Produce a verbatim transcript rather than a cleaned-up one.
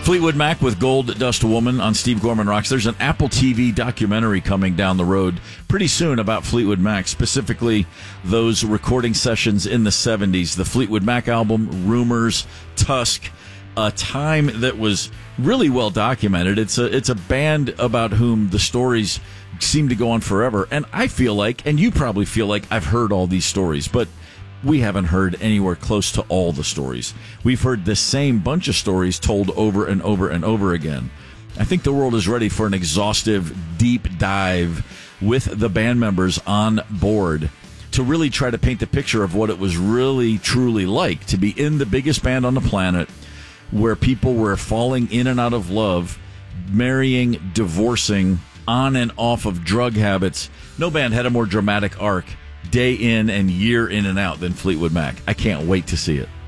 Fleetwood Mac with Gold Dust Woman on Steve Gorman Rocks. There's an Apple T V documentary coming down the road pretty soon about Fleetwood Mac, specifically those recording sessions in the seventies. The Fleetwood Mac album, Rumors, Tusk, a time that was really well documented. It's a it's a band about whom the stories seem to go on forever. And I feel like, and you probably feel like, I've heard all these stories, but we haven't heard anywhere close to all the stories. We've heard the same bunch of stories told over and over and over again. I think the world is ready for an exhaustive, deep dive with the band members on board to really try to paint the picture of what it was really, truly like to be in the biggest band on the planet, where people were falling in and out of love, marrying, divorcing, on and off of drug habits. No band had a more dramatic arc day in and year in and out than Fleetwood Mac. I can't wait to see it.